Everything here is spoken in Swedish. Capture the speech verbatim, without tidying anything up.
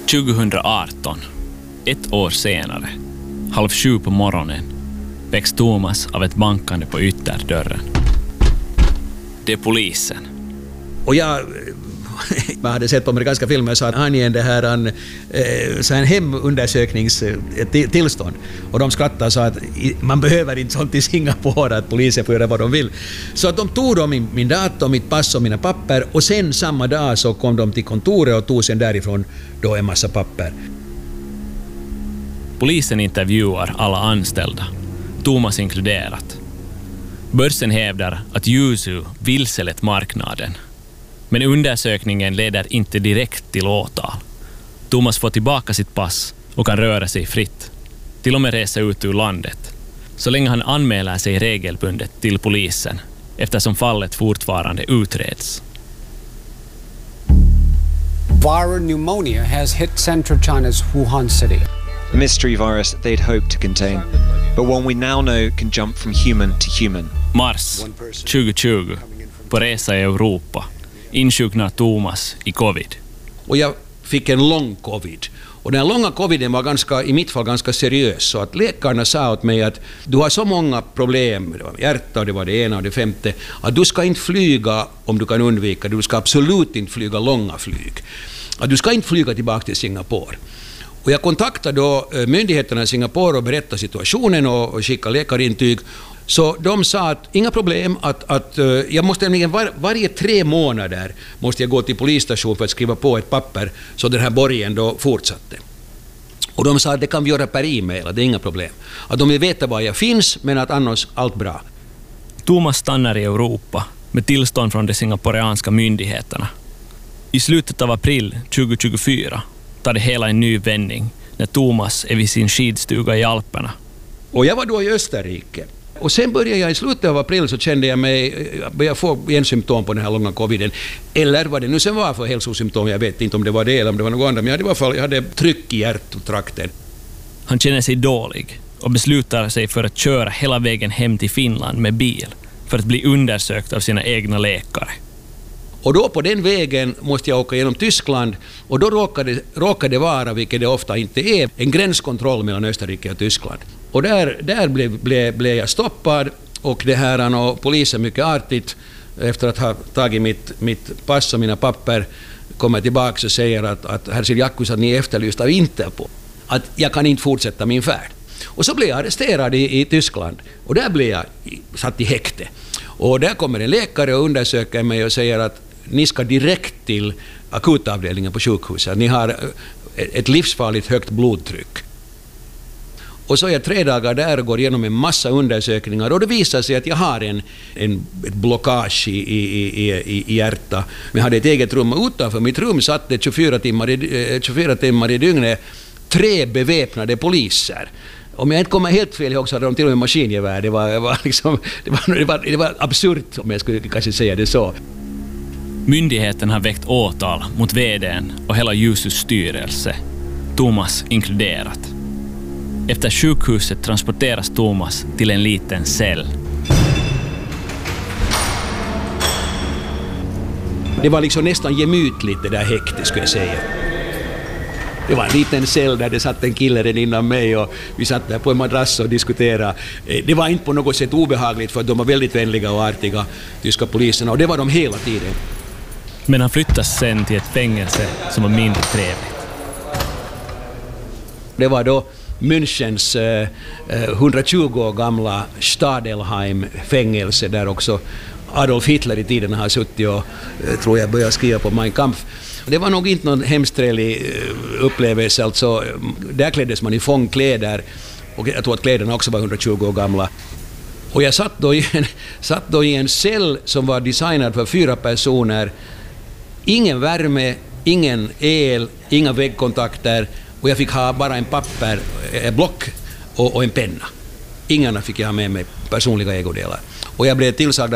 tjugoarton, ett år senare, halv sju på morgonen, väcks Thomas av ett bankande på ytterdörren. Det är polisen. Och jag, man hade sett på amerikanska filmer så att han igen det här en, så en hemundersökningstillstånd. Och de skrattade så att man behöver inte sånt i Singapore att polisen får göra vad de vill. Så att de tog då min, min dator, mitt pass och mina papper och sen samma dag så kom de till kontoret och tog sen därifrån då en massa papper. Polisen intervjuar alla anställda, Thomas inkluderat. Börsen hävdar att Yuzu vilselett marknaden. Men undersökningen leder inte direkt till åtal. Thomas får tillbaka sitt pass och kan röra sig fritt. Till och med resa ut ur landet. Så länge han anmäler sig regelbundet till polisen eftersom fallet fortfarande utreds. Viral pneumonia has hit central China's Wuhan city. A mystery virus they'd hoped to contain, but one we now know can jump from human to human. Mars tjugohundratjugo, på resa i Europa, insjuknar Thomas i covid. Och jag fick en lång covid. Och den långa coviden var ganska, i mitt fall ganska seriös. Så att läkarna sa åt mig att du har så många problem, det var hjärta och det var det ena och det femte, att du ska inte flyga om du kan undvika det. Du ska absolut inte flyga långa flyg. Att du ska inte flyga tillbaka till Singapore. Och jag kontaktade då myndigheterna i Singapore och berättade situationen och, och skickade läkarintyg. Så de sa att inga problem, att, att jag måste nämligen var, varje tre månader måste jag gå till polisstation för att skriva på ett papper så den här borgen då fortsatte. Och de sa att det kan vi göra per e-mail, det är inga problem. Att de vill veta var jag finns, men att annars allt bra. Thomas stannar i Europa med tillstånd från de singaporeanska myndigheterna. I slutet av april tjugohundratjugofyra tar det hela en ny vändning när Thomas är vid sin skidstuga i Alperna. Och jag var då i Österrike. Och sen började jag i slutet av april så kände jag mig, jag få en symptom på den här långa coviden. Eller vad det nu sen var för hälsosymptom, jag vet inte om det var det eller om det var något annat, men jag hade i alla fall jag hade tryck i hjärttrakten. Han känner sig dålig och beslutar sig för att köra hela vägen hem till Finland med bil för att bli undersökt av sina egna läkare. Och då på den vägen måste jag åka genom Tyskland och då råkade, råkade vara, vilket det ofta inte är, en gränskontroll mellan Österrike och Tyskland. Och där, där blev, blev, blev jag stoppad och det här och polisen mycket artigt efter att ha tagit mitt, mitt pass och mina papper kommer tillbaka och säger att, att herr Siljakus att ni är efterlyst av Interpol. Att jag kan inte fortsätta min färd. Och så blev jag arresterad i, i Tyskland och där blev jag satt i häkte. Och där kommer en läkare och undersöker mig och säger att ni ska direkt till akutavdelningen på sjukhuset. Ni har ett livsfarligt högt blodtryck. Och så är jag tre dagar där och går igenom en massa undersökningar och det visar sig att jag har en, en ett blockage i, i, i, i, i hjärta. Men jag hade ett eget rum och utanför mitt rum satt det tjugofyra timmar i, tjugofyra timmar i dygnet tre beväpnade poliser. Om jag inte kommer helt fel ihåg så hade de till och med maskingevär. Det var, det var, liksom, det var, det var, det var absurt om jag skulle kanske säga det så. Myndigheten har väckt åtal mot vdn och hela Yuzus styrelse, Thomas inkluderat. Efter sjukhuset transporteras Thomas till en liten cell. Det var liksom nästan gemytligt det där häktet skulle jag säga. Det var en liten cell där det satt en kille redan innan mig och vi satt där på en madrass och diskuterade. Det var inte på något sätt obehagligt för de var väldigt vänliga och artiga, tyska poliserna, och det var de hela tiden. Men han flyttas sen till ett fängelse som var mindre trevligt. Det var då Münchens eh, hundratjugo år gamla Stadelheim-fängelse där också Adolf Hitler i tiden har suttit och eh, tror jag började skriva på Mein Kampf. Det var nog inte någon hemskt trevlig upplevelse. Alltså, där kläddes man i fångkläder och jag tror att kläderna också var hundratjugo år gamla. Och jag satt då, i en, satt då i en cell som var designad för fyra personer. Ingen värme, ingen el, inga väggkontakter och jag fick ha bara en papper, en block och, och en penna. Ingarna fick jag ha med mig personliga ägodelar. Och jag blev tillsagd